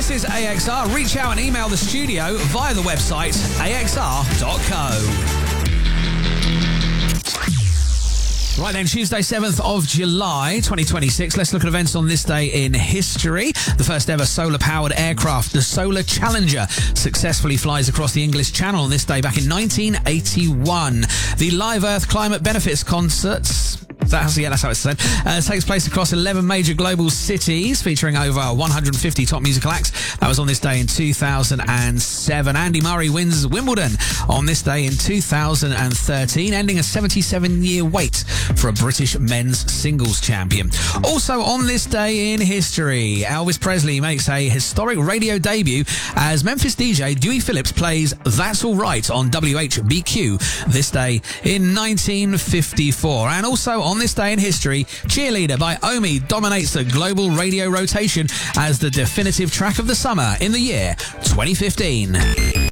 This is AXR. Reach out and email the studio via the website axr.co. Right then, Tuesday, 7th of July, 2026. Let's look at events on this day in history. The first ever solar-powered aircraft, the Solar Challenger, successfully flies across the English Channel on this day back in 1981. The Live Earth Climate Benefits Concerts... that's how it's said. Takes place across 11 major global cities, featuring over 150 top musical acts. That was on this day in 2007. Andy Murray wins Wimbledon on this day in 2013, ending a 77-year wait for a British men's singles champion. Also on this day in history, Elvis Presley makes a historic radio debut as Memphis DJ Dewey Phillips plays That's All Right on WHBQ this day in 1954. And also on this day in history, Cheerleader by Omi dominates the global radio rotation as the definitive track of the summer in the year 2015.